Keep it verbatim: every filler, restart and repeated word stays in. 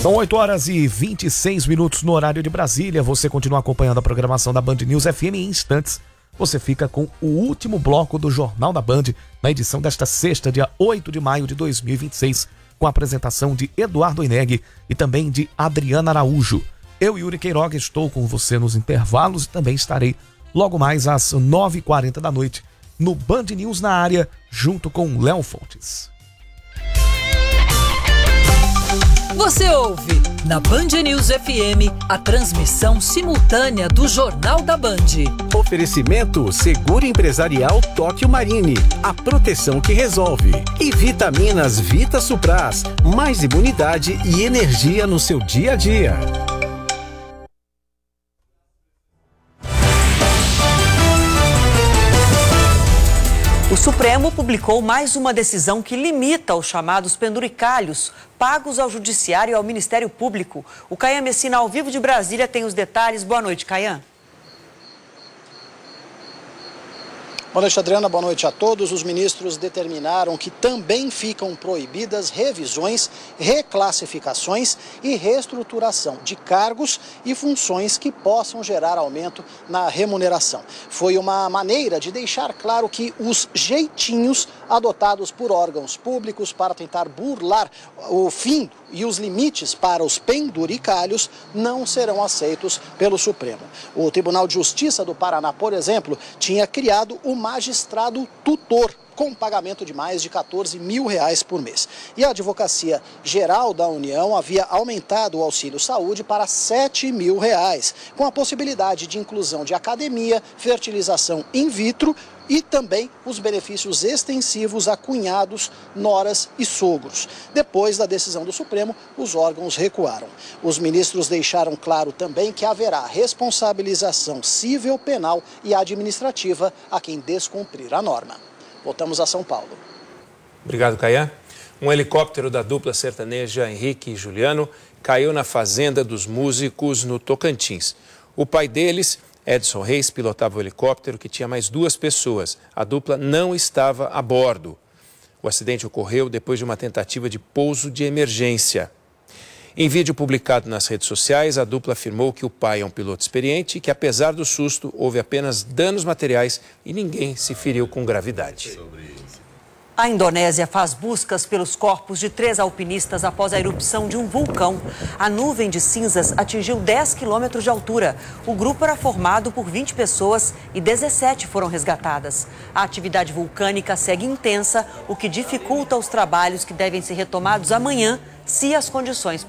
São oito horas e vinte e seis minutos no horário de Brasília. Você continua acompanhando a programação da Band News F M. Em instantes, você fica com o último bloco do Jornal da Band, na edição desta sexta, dia oito de maio de dois mil e vinte e seis, com a apresentação de Eduardo Oineg e também de Adriana Araújo. Eu, Yuri Queiroga, estou com você nos intervalos e também estarei logo mais às nove e quarenta da noite no Band News na área, junto com Léo Fontes. Você ouve na Band News F M a transmissão simultânea do Jornal da Band. Oferecimento Seguro Empresarial Tóquio Marine, a proteção que resolve. E Vitaminas Vita Supras, mais imunidade e energia no seu dia a dia. O Supremo publicou mais uma decisão que limita os chamados penduricalhos pagos ao Judiciário e ao Ministério Público. O Caian Messina, ao vivo de Brasília, tem os detalhes. Boa noite, Caian. Boa noite, Adriana. Boa noite a todos. Os ministros determinaram que também ficam proibidas revisões, reclassificações e reestruturação de cargos e funções que possam gerar aumento na remuneração. Foi uma maneira de deixar claro que os jeitinhos adotados por órgãos públicos para tentar burlar o fim e os limites para os penduricalhos não serão aceitos pelo Supremo. O Tribunal de Justiça do Paraná, por exemplo, tinha criado o magistrado tutor, com pagamento de mais de quatorze mil reais por mês. E a Advocacia Geral da União havia aumentado o auxílio saúde para sete mil reais, com a possibilidade de inclusão de academia, fertilização in vitro e também os benefícios extensivos a cunhados, noras e sogros. Depois da decisão do Supremo, os órgãos recuaram. Os ministros deixaram claro também que haverá responsabilização civil, penal e administrativa a quem descumprir a norma. Voltamos a São Paulo. Obrigado, Caian. Um helicóptero da dupla sertaneja Henrique e Juliano caiu na fazenda dos músicos no Tocantins. O pai deles, Edson Reis, pilotava o helicóptero que tinha mais duas pessoas. A dupla não estava a bordo. O acidente ocorreu depois de uma tentativa de pouso de emergência. Em vídeo publicado nas redes sociais, a dupla afirmou que o pai é um piloto experiente e que, apesar do susto, houve apenas danos materiais e ninguém se feriu com gravidade. A Indonésia faz buscas pelos corpos de três alpinistas após a erupção de um vulcão. A nuvem de cinzas atingiu dez quilômetros de altura. O grupo era formado por vinte pessoas e dezessete foram resgatadas. A atividade vulcânica segue intensa, o que dificulta os trabalhos que devem ser retomados amanhã, se as condições